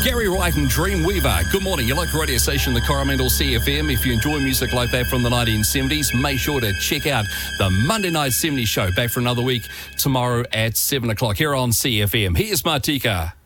Gary Wright and Dreamweaver. Good morning. You like radio station, the Coromandel CFM. If you enjoy music like that from the 1970s, make sure to check out the Monday Night 70s show. Back for another week tomorrow at 7 o'clock here on CFM. Here's Martika.